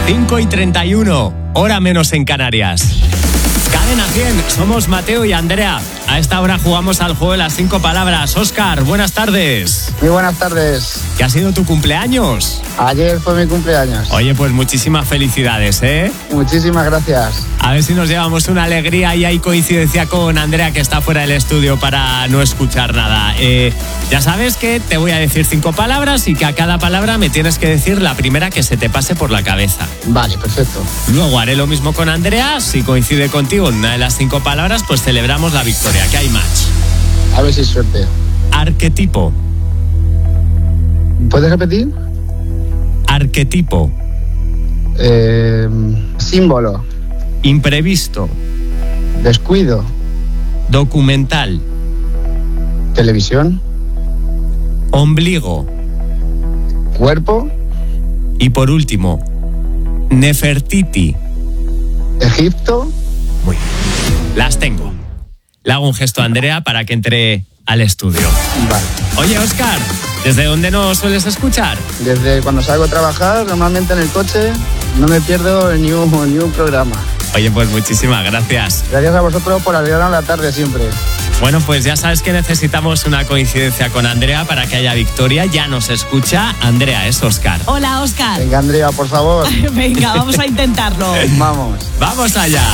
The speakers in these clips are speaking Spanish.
5:31, hora menos en Canarias. Cadena 100, somos Mateo y Andrea. A esta hora jugamos al juego de las 5 palabras. Óscar, buenas tardes. Muy buenas tardes. ¿Qué ha sido tu cumpleaños? Ayer fue mi cumpleaños. Oye, pues muchísimas felicidades, ¿eh? Muchísimas gracias. A ver si nos llevamos una alegría y hay coincidencia con Andrea, que está fuera del estudio para no escuchar nada. Ya sabes que te voy a decir 5 palabras y que a cada palabra me tienes que decir la primera que se te pase por la cabeza. Vale, perfecto. Luego haré lo mismo con Andrea. Si coincide contigo en una de las 5 palabras, pues celebramos la victoria, que hay match. A ver si es suerte. Arquetipo. ¿Puedes repetir? Arquetipo. Símbolo. Imprevisto. Descuido. Documental. Televisión. Ombligo. Cuerpo. Y por último, Nefertiti. Egipto. Muy bien. Las tengo. Le hago un gesto a Andrea para que entre al estudio. Vale. Oye, Óscar, ¿desde dónde nos sueles escuchar? Desde cuando salgo a trabajar, normalmente en el coche, no me pierdo ni un programa. Oye, pues muchísimas gracias. Gracias a vosotros por alegrarnos la tarde siempre. Bueno, pues ya sabes que necesitamos una coincidencia con Andrea para que haya victoria. Ya nos escucha. Andrea, es Óscar. Hola, Óscar. Venga, Andrea, por favor. Venga, vamos a intentarlo. Vamos. ¡Vamos allá!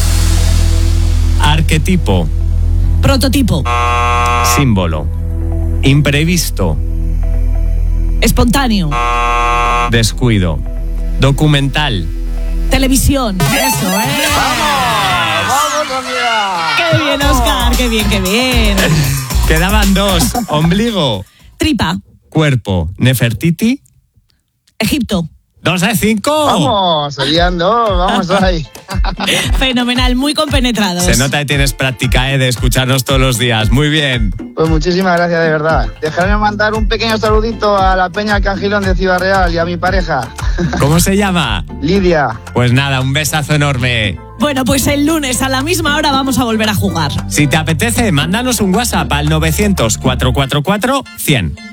Arquetipo. Prototipo. Símbolo. Imprevisto. Espontáneo. Descuido. Documental. Televisión. Eso, ¿eh? ¡Vamos, Andrea! ¡Qué bien, Óscar! ¡Qué bien, qué bien! Quedaban 2. Ombligo. Tripa. Cuerpo. Nefertiti. Egipto. 2 de 5. Vamos, serían 2, vamos ahí. Fenomenal, muy compenetrados. Se nota que tienes práctica, de escucharnos todos los días. Muy bien. Pues muchísimas gracias, de verdad. Dejarme mandar un pequeño saludito a la Peña Cangilón de Ciudad Real y a mi pareja. ¿Cómo se llama? Lidia. Pues nada, un besazo enorme. Bueno, pues el lunes a la misma hora vamos a volver a jugar. Si te apetece, mándanos un WhatsApp al 900 444 100.